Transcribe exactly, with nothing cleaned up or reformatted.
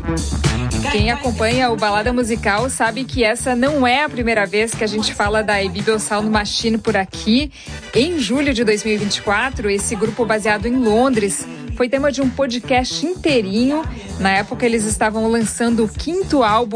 Quem acompanha o Balada Musical sabe que essa não é a primeira vez que a gente fala da Ibibil Sound Machine por aqui. Em julho de dois mil e vinte e quatro, esse grupo baseado em Londres foi tema de um podcast inteirinho. Na época, eles estavam lançando o quinto álbum